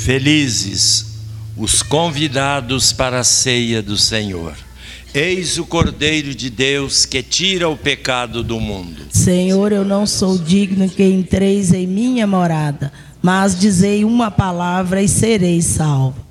Felizes os convidados para a ceia do Senhor. Eis o Cordeiro de Deus que tira o pecado do mundo. Senhor, eu não sou digno que entreis em minha morada, mas dizei uma palavra e serei salvo.